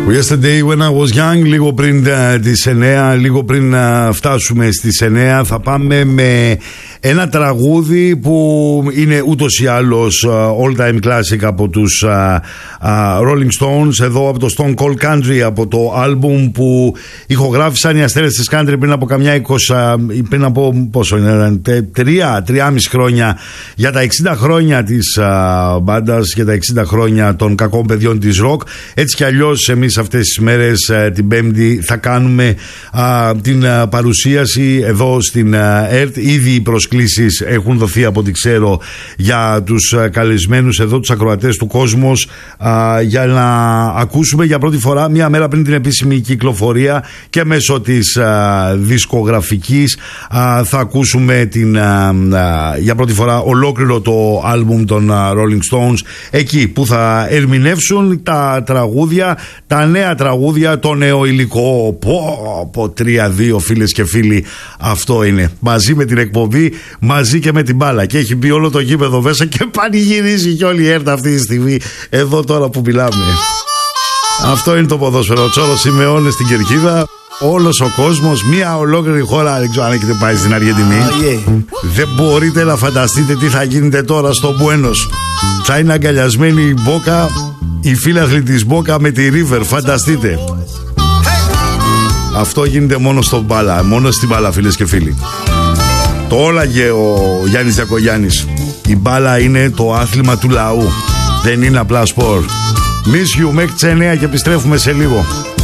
Yesterday when I was young, λίγο πριν τις 9, λίγο πριν φτάσουμε στις 9, θα πάμε με ένα τραγούδι που είναι ούτως ή άλλως all time classic από τους Rolling Stones, εδώ από το Stone Cold Country, από το άλμπουμ που ηχογράφησαν οι αστέρες της country πριν από καμιά 20, πριν από πόσο είναι, 3,5 χρόνια, για τα 60 χρόνια της μπάντας, για τα 60 χρόνια των κακών παιδιών της rock. Έτσι κι αλλιώς εμείς αυτές τις μέρες, την Πέμπτη, θα κάνουμε την παρουσίαση εδώ στην ΕΡΤ. Ήδη οι προσκλήσεις έχουν δοθεί από ό,τι ξέρω για τους καλεσμένους εδώ, τους ακροατές του Κόσμος, για να ακούσουμε για πρώτη φορά, μία μέρα πριν την επίσημη κυκλοφορία και μέσω της δισκογραφικής, θα ακούσουμε για πρώτη φορά ολόκληρο το άλμπουμ των Rolling Stones, εκεί που θα ερμηνεύσουν τα τραγούδια, τα νέα τραγούδια, το νέο υλικό. 3-2 φίλες και φίλοι, αυτό είναι, μαζί με την εκπομπή, μαζί και με την μπάλα, και έχει μπει όλο το γήπεδο μέσα και πανηγυρίζει και όλη η ΕΡΤ αυτή τη στιγμή εδώ τώρα που μιλάμε. Αυτό είναι το ποδόσφαιρο. Τσόρος Σιμεώνες στην Κερκίδα, όλος ο κόσμος, μια ολόκληρη χώρα. Δεν ξέρω αν έχετε πάει στην Αργεντινή. Δεν μπορείτε να φανταστείτε τι θα γίνεται τώρα στο Μπουένος. Θα είναι αγκαλιασμένη η Μπόκα, οι φίλαθλοι της Μπόκα με τη River, φανταστείτε. Αυτό γίνεται μόνο στο μπάλα, μόνο στην μπάλα, φίλες και φίλοι. Το όλαγε ο Γιάννης Διακογιάννης. Η μπάλα είναι το άθλημα του λαού, δεν είναι απλά σπορ. Miss you μέχρι τις 9 και επιστρέφουμε σε λίγο.